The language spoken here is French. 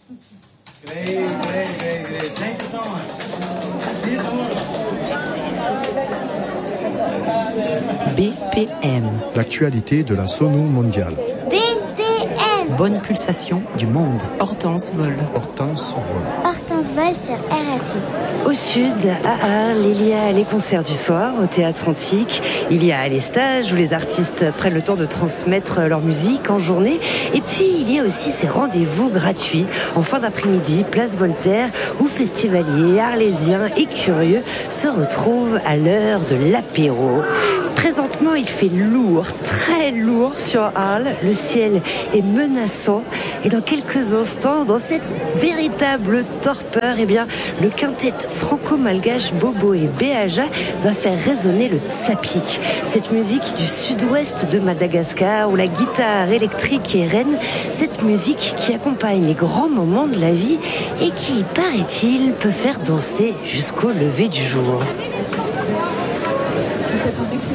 Great, great, great, great. Thank you so much. See you tomorrow. BPM. L'actualité de la sono mondiale. BPM. Bonne pulsation du monde. Hortense Vol. Hortense Vol. Hortense Vol sur RFI. Au sud, à Arles, il y a les concerts du soir au Théâtre Antique. Il y a les stages où les artistes prennent le temps de transmettre leur musique en journée. Et puis, il y a aussi ces rendez-vous gratuits en fin d'après-midi, place Voltaire, où festivaliers, arlésiens et curieux se retrouvent à l'heure de l'apéro. Présentement, il fait lourd, très lourd sur Arles. Le ciel est menaçant. Et dans quelques instants, dans cette véritable torpeur, eh bien, le quintet franco-malgache Bobo et Béaja va faire résonner le tsapik. Cette musique du sud-ouest de Madagascar où la guitare électrique est reine. Cette musique qui accompagne les grands moments de la vie et qui, paraît-il, peut faire danser jusqu'au lever du jour. Je vous souhaite un excellent